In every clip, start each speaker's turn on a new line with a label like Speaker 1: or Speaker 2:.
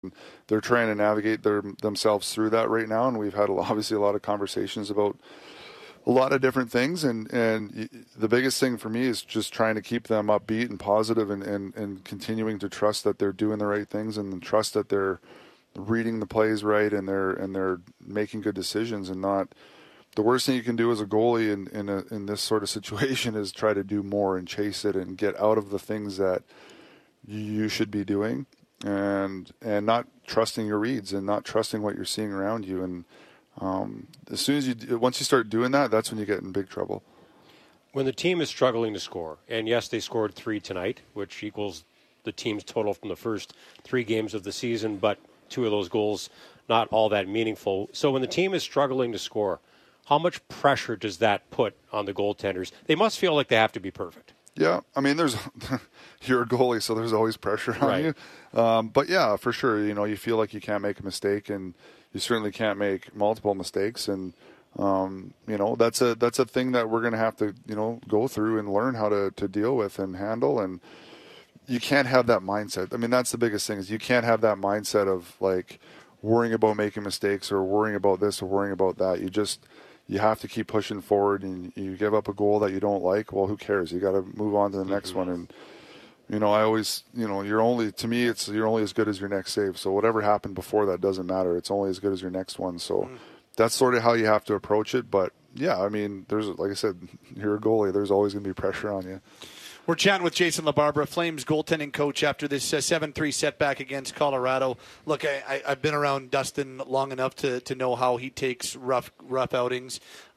Speaker 1: they're trying to navigate themselves through that right now. And we've had obviously a lot of conversations about a lot of different things. And the biggest thing for me is just trying to keep them upbeat and positive and continuing to trust that they're doing the right things and trust that they're reading the plays right and they're making good decisions and not. The worst thing you can do as a goalie in this sort of situation is try to do more and chase it and get out of the things that you should be doing and not trusting your reads and not trusting what you're seeing around you. And as soon as once you start doing that, that's when you get in big trouble.
Speaker 2: When the team is struggling to score, and yes, they scored 3 tonight, which equals the team's total from the first 3 games of the season, but 2 of those goals not all that meaningful. So when the team is struggling to score, how much pressure does that put on the goaltenders? They must feel like they have to be perfect.
Speaker 1: Yeah, I mean, you're a goalie, so there's always pressure on you. But yeah, for sure, you feel like you can't make a mistake, and you certainly can't make multiple mistakes. And that's a thing that we're going to have to go through and learn how to deal with and handle. And you can't have that mindset. I mean, that's the biggest thing is you can't have that mindset of like worrying about making mistakes or worrying about this or worrying about that. You have to keep pushing forward, and you give up a goal that you don't like. Well, who cares? You got to move on to the next one. And I always, you're only as good as your next save. So whatever happened before that doesn't matter. It's only as good as your next one. So that's sort of how you have to approach it. But yeah, I mean, like I said, you're a goalie. There's always going to be pressure on you.
Speaker 3: We're chatting with Jason LaBarbera, Flames goaltending coach, after this 7-3 setback against Colorado. Look, I've been around Dustin long enough to know how he takes rough outings.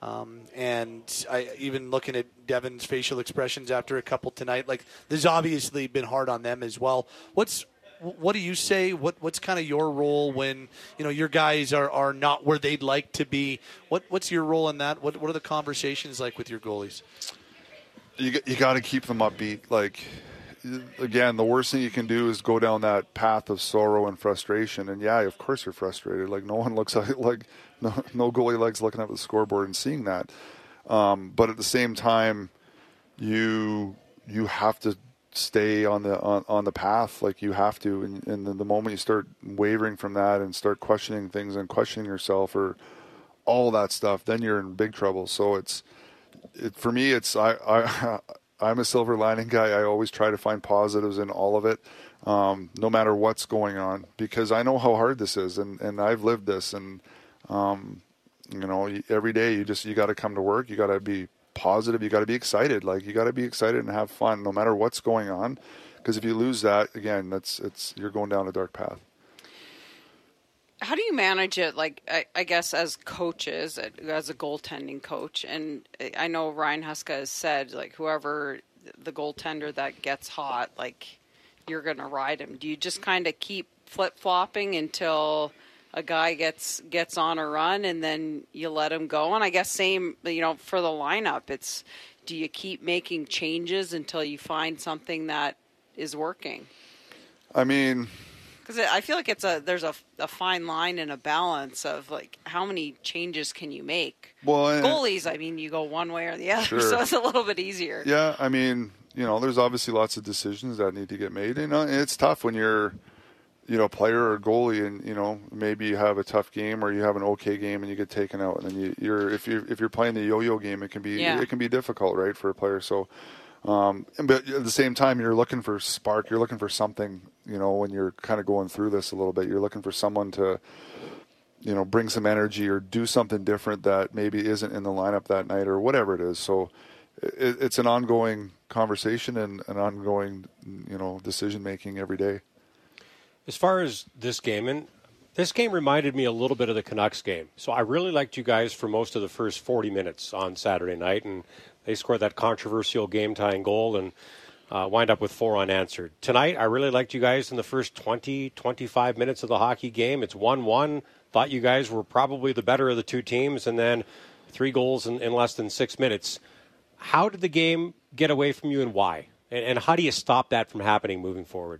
Speaker 3: And even looking at Devin's facial expressions after a couple tonight, like there's obviously been hard on them as well. What do you say? What's kind of your role when your guys are not where they'd like to be? What's your role in that? What are the conversations like with your goalies?
Speaker 1: You got to keep them upbeat. Like, again, the worst thing you can do is go down that path of sorrow and frustration. And yeah, of course you're frustrated. Like no one looks like no goalie likes looking at the scoreboard and seeing that. But at the same time, you have to stay on the path. Like you have to. And the moment you start wavering from that and start questioning things and questioning yourself or all that stuff, then you're in big trouble. So for me, I'm a silver lining guy. I always try to find positives in all of it, no matter what's going on, because I know how hard this is, and I've lived this. And every day you got to come to work. You got to be positive. You got to be excited. Like you got to be excited and have fun, no matter what's going on. Because if you lose that, again, you're going down a dark path.
Speaker 4: How do you manage it, like, I guess, as coaches, as a goaltending coach? And I know Ryan Huska has said, like, whoever the goaltender that gets hot, like, you're going to ride him. Do you just kind of keep flip-flopping until a guy gets on a run and then you let him go? And I guess same, for the lineup, do you keep making changes until you find something that is working?
Speaker 1: I mean...
Speaker 4: Because I feel like there's a fine line and a balance of like how many changes can you make.
Speaker 1: Well,
Speaker 4: goalies, I mean, you go one way or the other,
Speaker 1: sure.
Speaker 4: So it's a little bit easier.
Speaker 1: Yeah, I mean, there's obviously lots of decisions that need to get made. And it's tough when you're, a player or a goalie, and maybe you have a tough game or you have an okay game and you get taken out, and then if you're playing the yo-yo game, it can be difficult, right, for a player. So. But at the same time, you're looking for spark. You're looking for something, when you're kind of going through this a little bit. You're looking for someone to, bring some energy or do something different that maybe isn't in the lineup that night or whatever it is. So it's an ongoing conversation and an ongoing, decision-making every day.
Speaker 2: As far as this game, this game reminded me a little bit of the Canucks game. So I really liked you guys for most of the first 40 minutes on Saturday night, and they scored that controversial game-tying goal and wind up with 4 unanswered. Tonight, I really liked you guys in the first 20, 25 minutes of the hockey game. It's 1-1. Thought you guys were probably the better of the two teams, and then 3 goals in less than 6 minutes. How did the game get away from you and why? And how do you stop that from happening moving forward?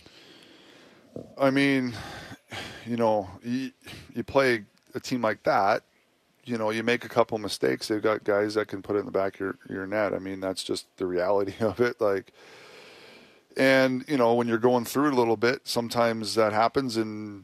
Speaker 1: I mean, you play a team like that, you make a couple mistakes. They've got guys that can put it in the back of your net. I mean, that's just the reality of it. Like, And, when you're going through it a little bit, sometimes that happens and